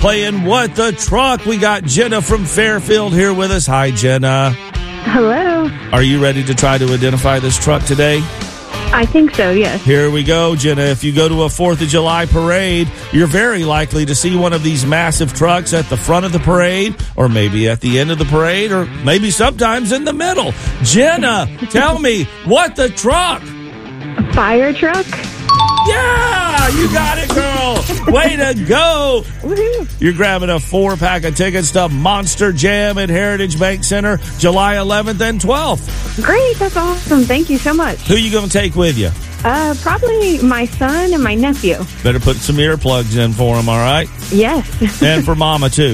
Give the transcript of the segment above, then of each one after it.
playing What the Truck. We got Jenna from Fairfield here with us. Hi, Jenna. Hello. Are you ready to try to identify this truck today? I think so, yes. Here we go, Jenna. If you go to a 4th of July parade, you're very likely to see one of these massive trucks at the front of the parade, or maybe at the end of the parade, or maybe sometimes in the middle. Jenna, tell me, what the truck? A fire truck? Yeah, you got it, girl. Way to go. Woohoo. You're grabbing a 4-pack of tickets to Monster Jam at Heritage Bank Center, July 11th and 12th. Great, that's awesome. Thank you so much. Who you going to take with you? Probably my son and my nephew. Better put some earplugs in for them, all right? Yes. And for Mama, too.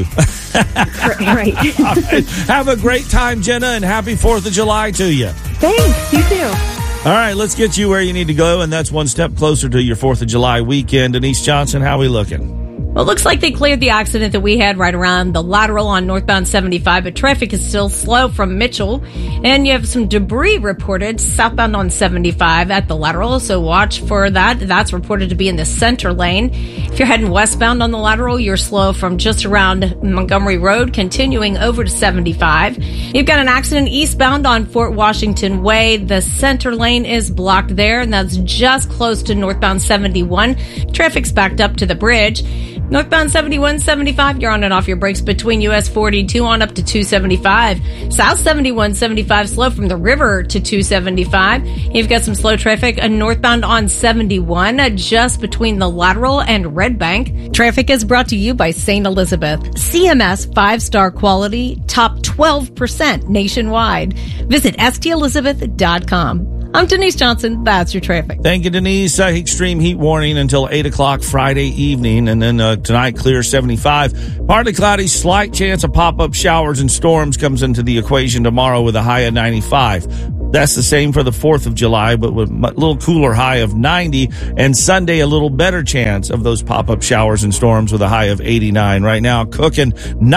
Right. All right. Have a great time, Jenna, and happy 4th of July to you. Thanks, you too. All right, let's get you where you need to go, and that's one step closer to your 4th of July weekend. Denise Johnson, how we looking? Well, it looks like they cleared the accident that we had right around the lateral on northbound 75, but traffic is still slow from Mitchell. And you have some debris reported southbound on 75 at the lateral, so watch for that. That's reported to be in the center lane. If you're heading westbound on the lateral, you're slow from just around Montgomery Road, continuing over to 75. You've got an accident eastbound on Fort Washington Way. The center lane is blocked there, and that's just close to northbound 71. Traffic's backed up to the bridge. Northbound 71, 75, you're on and off your brakes between US 42 on up to 275. South 71, 75, slow from the river to 275. You've got some slow traffic northbound on 71, just between the lateral and Red Bank. Traffic is brought to you by St. Elizabeth. CMS 5-star quality, top 12% nationwide. Visit stelizabeth.com. I'm Denise Johnson. That's your traffic. Thank you, Denise. Extreme heat warning until 8 o'clock Friday evening. And then tonight, clear 75. Partly cloudy, slight chance of pop-up showers and storms comes into the equation tomorrow with a high of 95. That's the same for the 4th of July, but with a little cooler high of 90. And Sunday, a little better chance of those pop-up showers and storms with a high of 89. Right now, cooking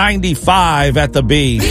95 at the B.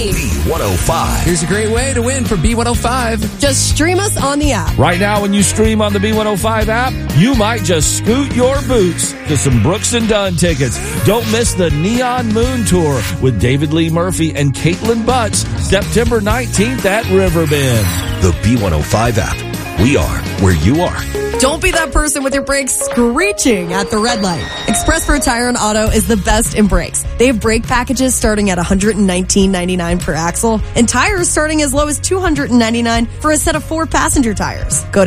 B105. Here's a great way to win from B105. Just stream us on the app. Right now, when you stream on the B105 app, you might just scoot your boots to some Brooks and Dunn tickets. Don't miss the Neon Moon Tour with David Lee Murphy and Caitlin Butts, September 19th at Riverbend. The B105 app. We are where you are. Don't be that person with your brakes screeching at the red light. Express for Tire and Auto is the best in brakes. They have brake packages starting at $119.99 per axle and tires starting as low as $299 for a set of 4 passenger tires. Go to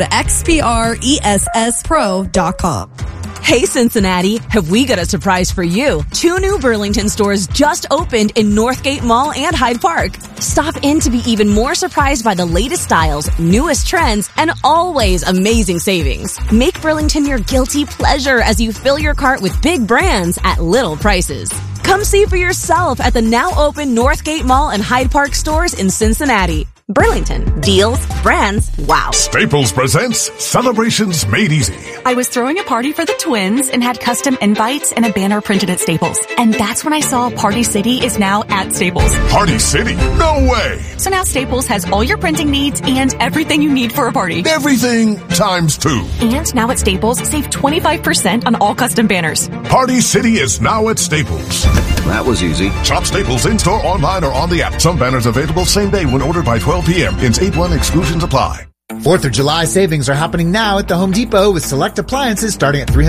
xpressspro.com. Hey, Cincinnati, have we got a surprise for you? 2 new Burlington stores just opened in Northgate Mall and Hyde Park. Stop in to be even more surprised by the latest styles, newest trends, and always amazing savings. Make Burlington your guilty pleasure as you fill your cart with big brands at little prices. Come see for yourself at the now open Northgate Mall and Hyde Park stores in Cincinnati. Burlington. Deals, brands, wow. Staples presents Celebrations Made Easy. I was throwing a party for the twins and had custom invites and a banner printed at Staples. And that's when I saw Party City is now at Staples. Party City? No way! So now Staples has all your printing needs and everything you need for a party. Everything times 2. And now at Staples, save 25% on all custom banners. Party City is now at Staples. That was easy. Shop Staples in-store, online, or on the app. Some banners available same day when ordered by 12 p.m. Ins 8-1 exclusions apply. 4th of July savings are happening now at the Home Depot with select appliances starting at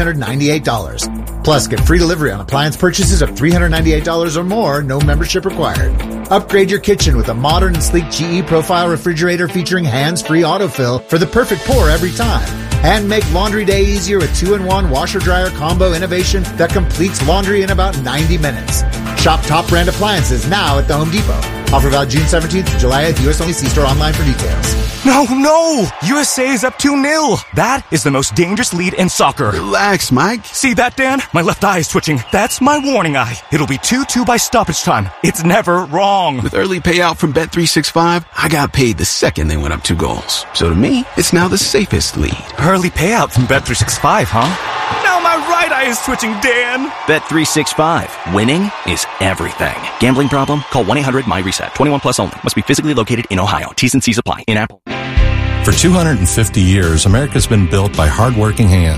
$398. Plus, get free delivery on appliance purchases of $398 or more, no membership required. Upgrade your kitchen with a modern and sleek GE Profile refrigerator featuring hands-free autofill for the perfect pour every time. And make laundry day easier with 2-in-1 washer-dryer combo innovation that completes laundry in about 90 minutes. Shop top brand appliances now at the Home Depot. Offer valid June 17th to July 8th. U.S. only. See store online for details. No! USA is up 2-0. That is the most dangerous lead in soccer. Relax, Mike. See that, Dan? My left eye is twitching. That's my warning eye. It'll be 2-2 by stoppage time. It's never wrong. With early payout from Bet365, I got paid the second they went up 2 goals. So to me, it's now the safest lead. Early payout from Bet365, huh? Now my right eye is twitching, Dan. Bet365. Winning is everything. Gambling problem? Call 1-800-MY-RESET. 21 plus only. Must be physically located in Ohio. T's and C's apply. In Apple. For 250 years, America's been built by hardworking hands.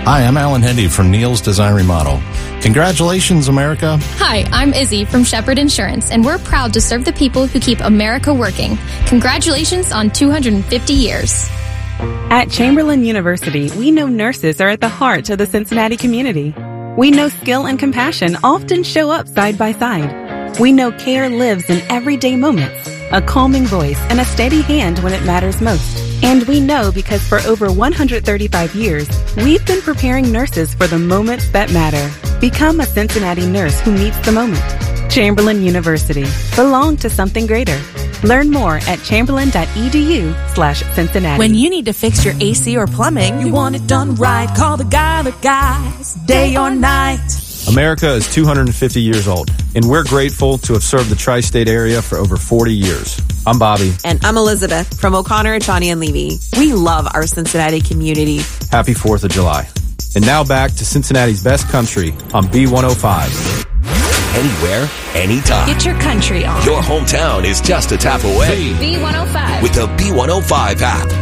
Hi, I'm Alan Hendy from Neil's Design Remodel. Congratulations, America. Hi, I'm Izzy from Shepherd Insurance, and we're proud to serve the people who keep America working. Congratulations on 250 years. At Chamberlain University, we know nurses are at the heart of the Cincinnati community. We know skill and compassion often show up side by side. We know care lives in everyday moments, a calming voice and a steady hand when it matters most. And we know because for over 135 years, we've been preparing nurses for the moments that matter. Become a Cincinnati nurse who meets the moment. Chamberlain University. Belong to something greater. Learn more at chamberlain.edu/Cincinnati. When you need to fix your AC or plumbing, you want it done right. Call the guys, day or night. America is 250 years old, and we're grateful to have served the tri-state area for over 40 years. I'm Bobby. And I'm Elizabeth from O'Connor, Chani, and Levy. We love our Cincinnati community. Happy 4th of July. And now back to Cincinnati's best country on B105. Anywhere, anytime. Get your country on. Your hometown is just a tap away. B105. With the B105 app.